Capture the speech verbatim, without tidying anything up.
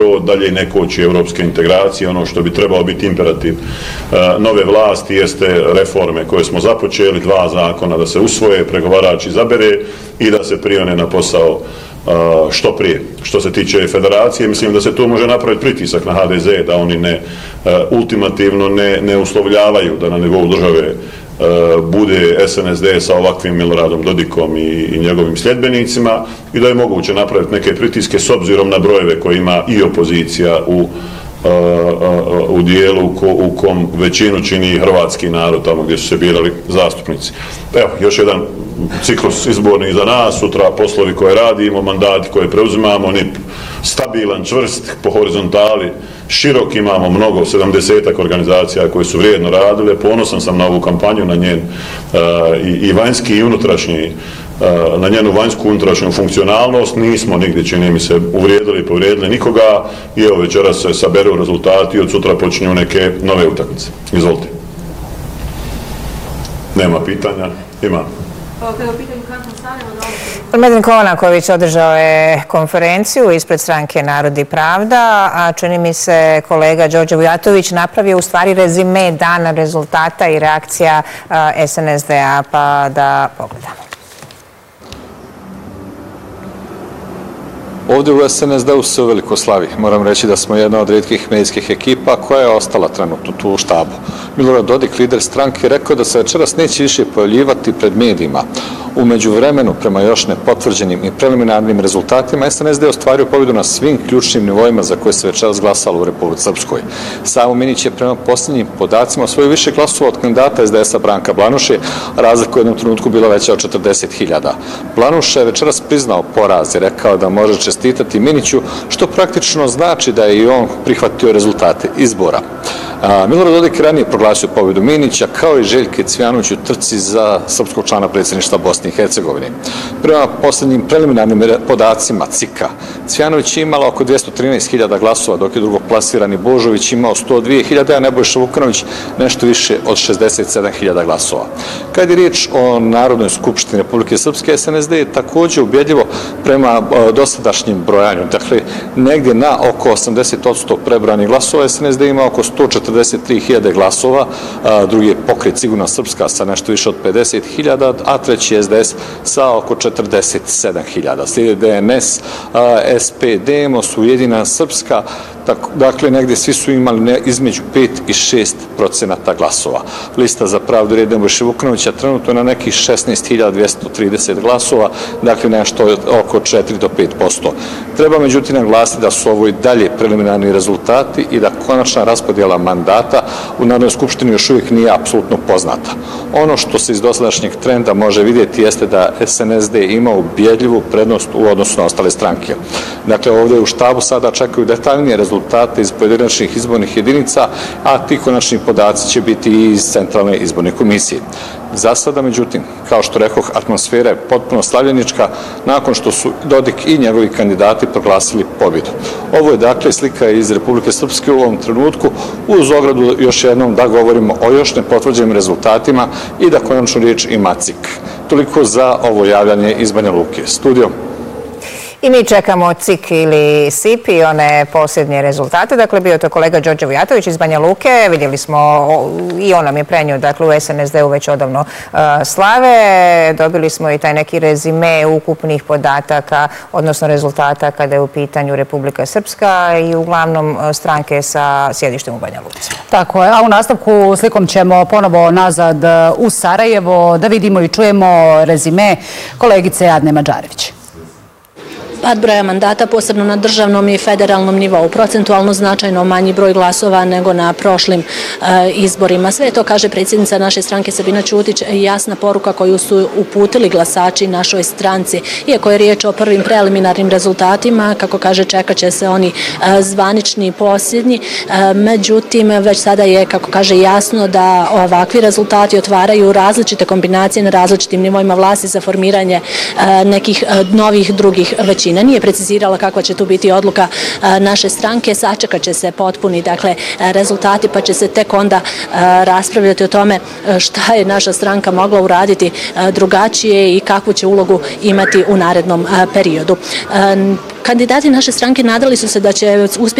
dalje ne koči evropske integracije. Ono što bi trebalo biti imperativ nove vlasti jeste reforme koje smo započeli, dva zakona da se usvoje, pregovarač izabere i da se prione na posao što prije. Što se tiče federacije, mislim da se tu može napraviti pritisak na H D Z, da oni ne ultimativno ne, ne uslovljavaju da na nivou države bude S N S D sa ovakvim Miloradom Dodikom i, i njegovim sljedbenicima i da je moguće napraviti neke pritiske s obzirom na brojeve koje ima i opozicija u, u dijelu u, ko, u kom većinu čini hrvatski narod, tamo gdje su se birali zastupnici. Evo, još jedan ciklus izborni za nas, sutra poslovi koje radimo, mandati koje preuzimamo, oni stabilan, čvrst, po horizontali, širok, imamo mnogo, sedamdesetak organizacija koje su vrijedno radile, ponosan sam na ovu kampanju, na njen uh, i, i vanjski i unutrašnji, uh, na njenu vanjsku unutrašnju funkcionalnost, nismo nigdje, čini mi se, uvrijedili i povrijedili nikoga i evo večeras se saberu rezultati i od sutra počinju neke nove utakmice. Izvolite. Nema pitanja? Ima. Medin Kovanaković održao je konferenciju ispred stranke Narod i Pravda, a čini mi se kolega Đorđe Vujatović napravio u stvari rezime dana rezultata i reakcija S N S D-a, pa da pogledamo. Ovdje u S N S D-u se uveliko slavi. Moram reći da smo jedna od rijetkih medijskih ekipa koja je ostala trenutno tu u štabu. Milorad Dodik, lider stranke, rekao da se večeras neće više pojavljivati pred medijima. U međuvremenu, prema još nepotvrđenim i preliminarnim rezultatima, S N S D ostvario pobjedu na svim ključnim nivoima za koje se večeras glasalo u Republici Srpskoj. Samo Minić je prema posljednjim podacima osvojio više glasova od kandidata S D S-a Branka Blanuše, razlika u jednom trenutku bila veća od četrdeset hiljada. Blanuša je večeras priznao poraz i rekao da može čestitati Miniću, što praktično znači da je i on prihvatio rezultate izbora. Milorad Dodik ranije proglasio pobjedu Minića, kao i Željke Cvjanović u trci za srpskog člana predsjedništva Bosne i Hercegovine. Prema posljednjim preliminarnim podacima C I K-a, Cvjanović je imala oko dvjesto trinaest hiljada glasova, dok je drugoplasirani Božović imao sto dvije hiljade, a Nebojša Vukanović nešto više od šezdeset sedam hiljada glasova. Kad je riječ o Narodnoj skupštini Republike Srpske, S N S D je također ubjedljivo prema dosadašnjim brojanju. Dakle, negdje na oko osamdeset posto prebranih glasova, S N S D ima oko sto četrdeset tri hiljade glasova, drugi je Pokret Sigurna Srpska sa nešto više od pedeset hiljada, a treći je S D S sa oko četrdeset sedam hiljada. Slijede D N S, S P D, Demos, Ujedinjena Srpska, dakle negdje svi su imali između pet i šest procenata glasova. Lista za pravdu red Nebojše Vukanovića trenutno na nekih šesnaest hiljada dvjesto trideset glasova, dakle nešto oko četiri do pet posto. Treba međutim naglasiti da su ovo i dalje preliminarni rezultati i da konačna raspodjela mandata u Narodnoj skupštini još uvijek nije apsolutno poznata. Ono što se iz dosadašnjeg trenda može vidjeti jeste da S N S D ima ubjedljivu prednost u odnosu na ostale stranke. Dakle, ovdje u štabu sada čekaju detaljnije rezultate iz pojedinačnih izbornih jedinica, a ti konačni podaci će biti i iz Centralne izborne komisije. Za sada, međutim, kao što rekoh, atmosfera je potpuno slavljenička nakon što su Dodik i njegovi kandidati proglasili pobjedu. Ovo je dakle slika iz Republike Srpske u ovom trenutku, uz ogradu još jednom da govorimo o još nepotvrđenim rezultatima i da konačnu riječ ima C I K. Toliko za ovo javljanje iz Banja Luke. Studio. I mi čekamo C I K ili S I P i one posljednje rezultate. Dakle, bio to kolega Đorđe Vujatović iz Banja Luke. Vidjeli smo i on nam je prenio, dakle, u S N S D-u već odavno uh, slave. Dobili smo i taj neki rezime ukupnih podataka, odnosno rezultata kada je u pitanju Republika Srpska i uglavnom stranke sa sjedištem u Banja Luci. Tako je, a u nastavku slikom ćemo ponovo nazad u Sarajevo da vidimo i čujemo rezime kolegice Adne Mađarević. Pad broja mandata, posebno na državnom i federalnom nivou, procentualno značajno manji broj glasova nego na prošlim e, izborima. Sve to, kaže predsjednica naše stranke Sabina Ćutić, jasna poruka koju su uputili glasači našoj stranci. Iako je riječ o prvim preliminarnim rezultatima, kako kaže, čekat će se oni e, zvanični i posljednji. E, međutim, već sada je, kako kaže, jasno da ovakvi rezultati otvaraju različite kombinacije na različitim nivoima vlasti za formiranje e, nekih e, novih drugih većina. Nije precizirala kakva će tu biti odluka naše stranke, sačekat će se potpuni dakle, rezultati, pa će se tek onda raspravljati o tome šta je naša stranka mogla uraditi drugačije i kakvu će ulogu imati u narednom periodu. Kandidati naše stranke nadali su se da će uspjeti